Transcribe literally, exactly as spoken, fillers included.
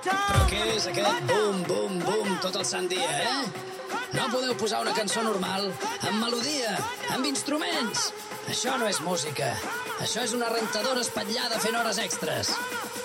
Però què és aquest bum, bum, bum tot el sant dia, eh? No podeu posar una cançó normal, amb melodia, amb instruments? Això no és música. Això és una rentadora espatllada fent hores extres.